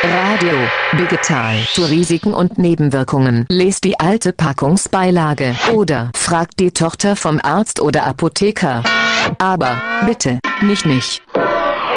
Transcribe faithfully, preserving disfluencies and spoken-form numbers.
Radio Digital für Risiken und Nebenwirkungen. Lest die alte Packungsbeilage oder fragt die Tochter vom Arzt oder Apotheker. Aber bitte nicht mich.